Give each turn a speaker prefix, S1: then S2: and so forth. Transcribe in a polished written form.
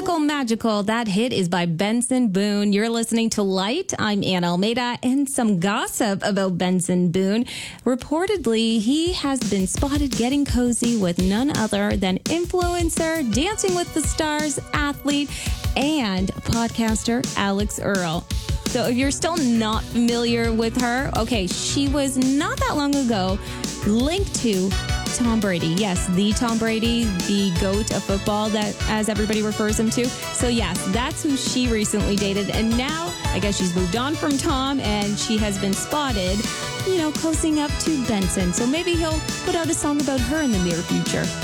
S1: Mystical Magical. That hit is by Benson Boone. You're listening to Light. I'm Ann Almeida, and some gossip about Benson Boone. Reportedly, he has been spotted getting cozy with none other than influencer, Dancing with the Stars athlete, and podcaster Alex Earl. So if you're still not familiar with her, okay, she was not that long ago linked to Tom Brady. Yes, the Tom Brady, the GOAT of football, that as everybody refers him to. So yes, that's who she recently dated. And now I guess she's moved on from Tom and she has been spotted, cozying up to Benson. So maybe he'll put out a song about her in the near future.